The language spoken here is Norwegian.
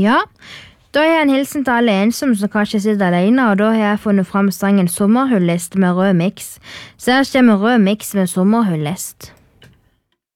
Ja, da har jeg en hilsen til alle ensomme som kanskje sitter alene, og da har jeg funnet frem sangen Sommerhullist med rød mix. Så her kommer rød mix med sommerhullist.